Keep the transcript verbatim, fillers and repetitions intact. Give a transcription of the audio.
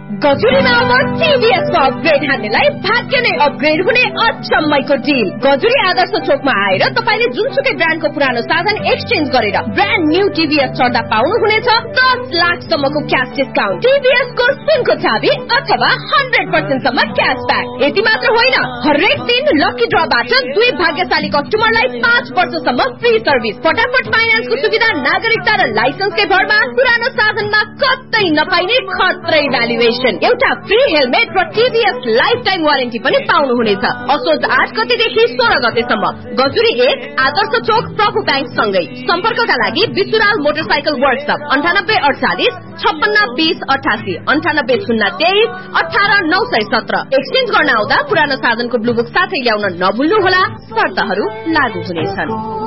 गजुरीमा अब टिभीएस को अपग्रेड हान्नेलाई भाग्य नै अपग्रेड हुने अचम्मैको डिल। गजुरी आदर्श चोकमा आएर तपाईले जुनसुकै ब्रान्डको पुरानो साधन एक्सचेन्ज गरेर ब्रान्ड न्यू टिभीएस चढ्दा पाउनुहुनेछ दस लाख सम्मको क्याश डिस्काउन्ट, टिभीएस को सुनको चाबी अथवा हन्ड्रेड पर्सेन्ट सम्म क्यासब्याक। यति मात्र होइन, हरेक दिन लकी ड्रबाट दुई भाग्यशाली कस्टमरलाई पाँच वर्षसम्म फ्री सर्भिस, फटाफट फाइनान्सको सुविधा, नागरिकता र लाइसेन्सकै भरमा पुरानो साधनमा कतै नपाइने खत्रै भ्यालुएसन, एउटा फ्री हेलमेट र टिभीएस लाइफ टाइम वारेन्टी पनि पाउनुहुनेछ। असोज आठ गतेदेखि सोह्र गतेसम्म गजुरी एक आदर्श चोक प्रभु ब्याङ्क सँगै। सम्पर्कका लागि विसुराल मोटरसाइकल वर्कशप अन्ठानब्बे अडचालिस छप्पन्न बीस अठासी अन्ठानब्बे शून्य तेइस अठार नौ सय सत्र। एक्सचेन्ज गर्न आउँदा पुरानो साधनको ब्लुबुक साथै ल्याउन नभुल्नुहोला, शर्तहरू लागू हुनेछन्।